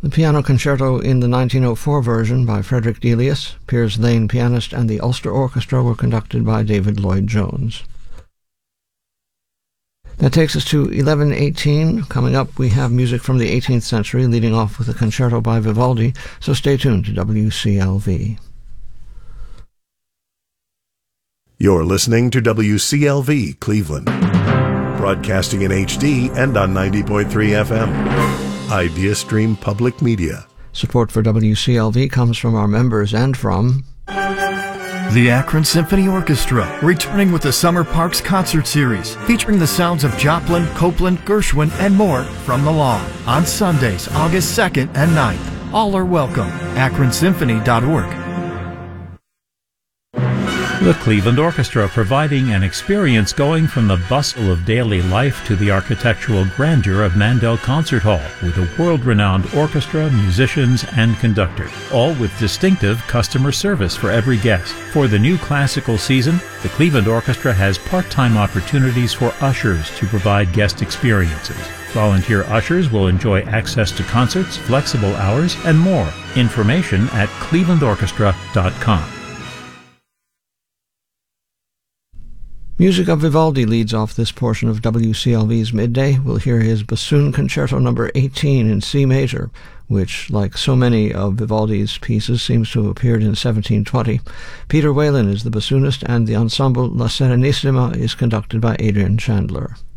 The piano concerto in the 1904 version by Frederick Delius, Piers Lane pianist, and the Ulster Orchestra were conducted by David Lloyd-Jones. That takes us to 11:18. Coming up, we have music from the 18th century, leading off with a concerto by Vivaldi, so stay tuned to WCLV. You're listening to WCLV Cleveland, broadcasting in HD and on 90.3 FM. IdeaStream Public Media. Support for WCLV comes from our members and from the Akron Symphony Orchestra, returning with the Summer Parks Concert Series, featuring the sounds of Joplin, Copeland, Gershwin, and more from the lawn on Sundays, August 2nd and 9th. All are welcome. akronsymphony.org. The Cleveland Orchestra, providing an experience going from the bustle of daily life to the architectural grandeur of Mandel Concert Hall, with a world-renowned orchestra, musicians, and conductor, all with distinctive customer service for every guest. For the new classical season, the Cleveland Orchestra has part-time opportunities for ushers to provide guest experiences. Volunteer ushers will enjoy access to concerts, flexible hours, and more. Information at clevelandorchestra.com. Music of Vivaldi leads off this portion of WCLV's Midday. We'll hear his Bassoon Concerto No. 18 in C major, which, like so many of Vivaldi's pieces, seems to have appeared in 1720. Peter Whalen is the bassoonist, and the ensemble La Serenissima is conducted by Adrian Chandler.